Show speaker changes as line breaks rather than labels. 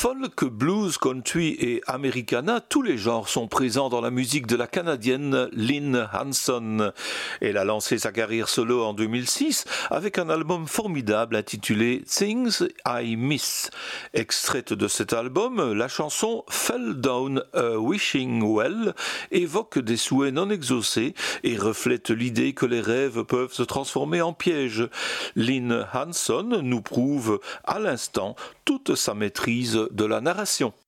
Folk, blues, country et americana, tous les genres sont présents dans la musique de la Canadienne Lynn Hanson. Elle a lancé sa carrière solo en 2006 avec un album formidable intitulé Things I Miss. Extraite de cet album, la chanson Fell Down a Wishing Well évoque des souhaits non exaucés et reflète l'idée que les rêves peuvent se transformer en pièges. Lynn Hanson nous prouve à l'instant toute sa maîtrise de la narration.